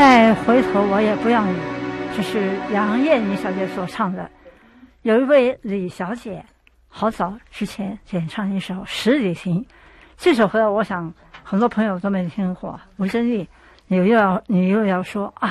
再回头我也不要你，这是杨燕妮小姐所唱的。有一位李小姐，好早之前演唱一首《十里亭》，这首歌我想很多朋友都没听过。吴珍丽，你又要说啊。